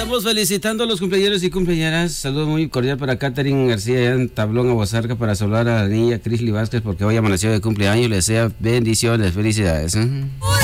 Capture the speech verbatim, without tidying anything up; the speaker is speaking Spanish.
Estamos felicitando a los cumpleaños y cumpleañeras. Saludo muy cordial para Catherine García en Tablón, Aguasarca, para saludar a la niña Crisly Vázquez porque hoy amaneció de cumpleaños. Le desea bendiciones, felicidades.